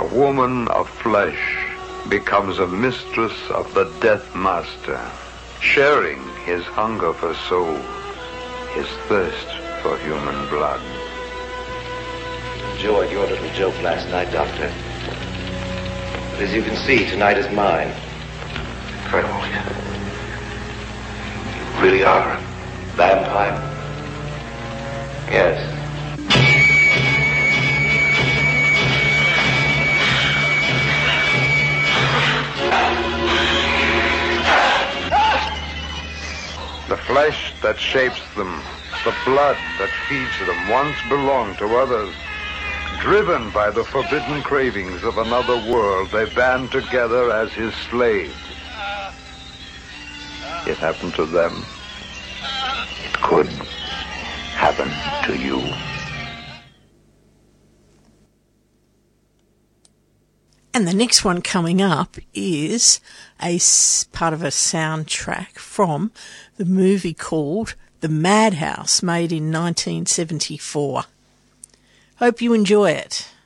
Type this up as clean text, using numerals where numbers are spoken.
woman of flesh becomes a mistress of the Death Master, sharing his hunger for souls, his thirst for human blood. Enjoyed your little joke last night, Doctor. But as you can see, tonight is mine. Incredible. You really are a vampire? Yes. The flesh that shapes them, the blood that feeds them, once belonged to others. Driven by the forbidden cravings of another world, they band together as his slaves. It happened to them. It could happen to you. And the next one coming up is part of a soundtrack from the movie called The Madhouse, made in 1974. Hope you enjoy it.